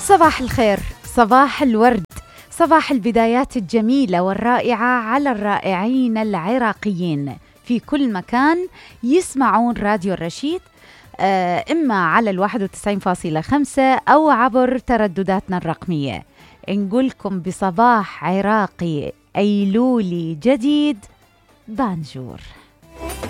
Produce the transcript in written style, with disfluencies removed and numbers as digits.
صباح الخير، صباح الورد، صباح البدايات الجميلة والرائعة على الرائعين العراقيين في كل مكان يسمعون راديو الرشيد، إما على 91.5 أو عبر تردداتنا الرقمية. نقولكم بصباح عراقي أيلولي جديد، بانجور.